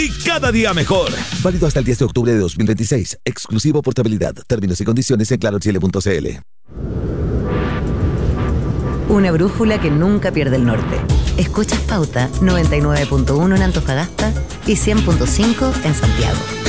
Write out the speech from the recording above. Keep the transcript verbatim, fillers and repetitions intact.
Y cada día mejor. Válido hasta el diez de octubre de dos mil veintiséis. Exclusivo portabilidad. Términos y condiciones en claro chile punto c l. Una brújula que nunca pierde el norte. Escuchas Pauta noventa y nueve punto uno en Antofagasta y cien punto cinco en Santiago.